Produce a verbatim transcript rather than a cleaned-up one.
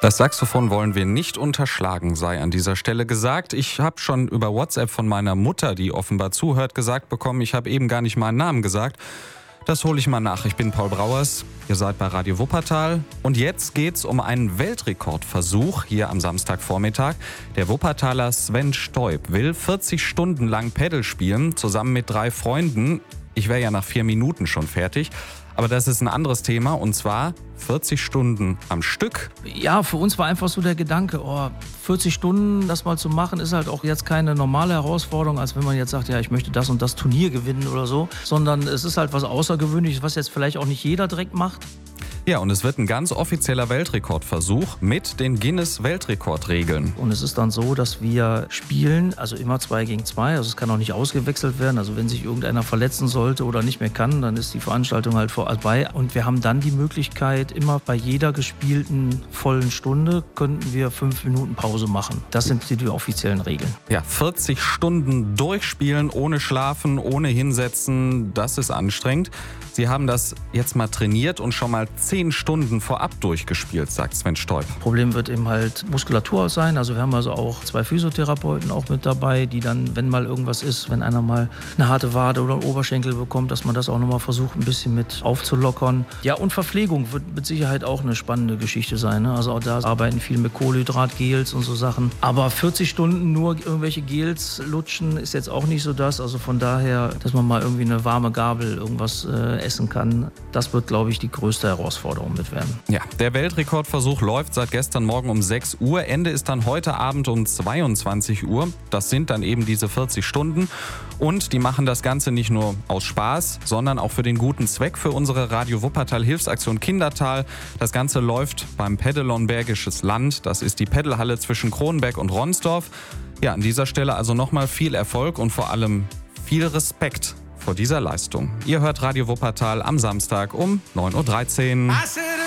Das Saxophon wollen wir nicht unterschlagen, sei an dieser Stelle gesagt. Ich habe schon über WhatsApp von meiner Mutter, die offenbar zuhört, gesagt bekommen, ich habe eben gar nicht meinen Namen gesagt. Das hole ich mal nach. Ich bin Paul Brauers, ihr seid bei Radio Wuppertal. Und jetzt geht's um einen Weltrekordversuch hier am Samstagvormittag. Der Wuppertaler Sven Stoib will vierzig Stunden lang Paddel spielen, zusammen mit drei Freunden. Ich wäre ja nach vier Minuten schon fertig. Aber das ist ein anderes Thema, und zwar vierzig Stunden am Stück. Ja, für uns war einfach so der Gedanke, oh, vierzig Stunden das mal zu machen, ist halt auch jetzt keine normale Herausforderung, als wenn man jetzt sagt, ja, ich möchte das und das Turnier gewinnen oder so, sondern es ist halt was Außergewöhnliches, was jetzt vielleicht auch nicht jeder direkt macht. Ja, und es wird ein ganz offizieller Weltrekordversuch mit den Guinness-Weltrekordregeln. Und es ist dann so, dass wir spielen, also immer zwei gegen zwei, also es kann auch nicht ausgewechselt werden. Also wenn sich irgendeiner verletzen sollte oder nicht mehr kann, dann ist die Veranstaltung halt vorbei. Und wir haben dann die Möglichkeit, immer bei jeder gespielten vollen Stunde könnten wir fünf Minuten Pause machen. Das sind die, die offiziellen Regeln. Ja, vierzig Stunden durchspielen, ohne Schlafen, ohne hinsetzen, das ist anstrengend. Sie haben das jetzt mal trainiert und schon mal zehn Stunden vorab durchgespielt, sagt Sven Stoib. Problem wird eben halt Muskulatur sein. Also wir haben also auch zwei Physiotherapeuten auch mit dabei, die dann, wenn mal irgendwas ist, wenn einer mal eine harte Wade oder einen Oberschenkel bekommt, dass man das auch nochmal versucht, ein bisschen mit aufzulockern. Ja, und Verpflegung wird mit Sicherheit auch eine spannende Geschichte sein. Ne? Also auch da arbeiten viel mit Kohlenhydratgels und so Sachen. Aber vierzig Stunden nur irgendwelche Gels lutschen ist jetzt auch nicht so das. Also von daher, dass man mal irgendwie eine warme Gabel irgendwas äh, essen kann, das wird, glaube ich, die größte Herausforderung mit werden. Ja, der Weltrekordversuch läuft seit gestern Morgen um sechs Uhr. Ende ist dann heute Abend um zweiundzwanzig Uhr. Das sind dann eben diese vierzig Stunden. Und die machen das Ganze nicht nur aus Spaß, sondern auch für den guten Zweck, für unsere Radio Wuppertal Hilfsaktion Kindertal. Das Ganze läuft beim Paddlon Bergisches Land. Das ist die Paddelhalle zwischen Kronenberg und Ronsdorf. Ja, an dieser Stelle also nochmal viel Erfolg und vor allem viel Respekt vor dieser Leistung. Ihr hört Radio Wuppertal am Samstag um neun Uhr dreizehn.